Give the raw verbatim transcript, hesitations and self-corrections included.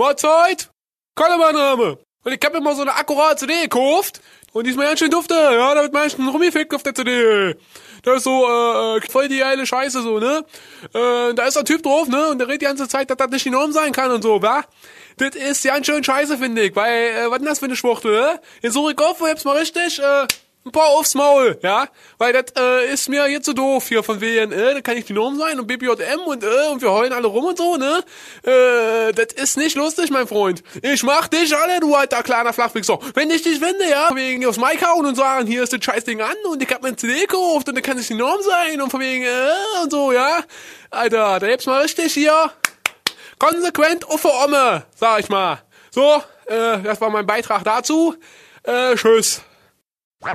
Mahlzeit, Kalle mein Name. Und ich hab mir mal so eine akkurate C D gekauft. Und die ist mir ganz schön dufte, ja, da wird meistens rumgefickt auf der C D. Das ist so, äh, voll die geile Scheiße, so, ne? Äh, da ist ein Typ drauf, ne? Und der redet die ganze Zeit, dass das nicht die Norm sein kann und so, wa? Das ist ganz schön scheiße, finde ich, weil, äh, was ist denn das für eine Schwuchtel, ne? Jetzt suche ich auf und hab's mal richtig, äh, ein paar aufs Maul, ja? Weil das, äh, ist mir jetzt so doof hier von W N, äh, da kann ich die Norm sein und B P J M und, äh, und wir heulen alle rum und so, ne? Äh, das ist nicht lustig, mein Freund. Ich mach dich alle, du alter kleiner Flachwichser. Wenn ich dich finde, ja, von wegen aufs Mic hauen und sagen, hier ist das Scheißding an und ich hab mir ein C D gekauft und dann kann es die Norm sein und von wegen, äh, und so, ja? Alter, da hebt's mal richtig hier konsequent auf der Omme, sag ich mal. So, äh, das war mein Beitrag dazu. Äh, tschüss.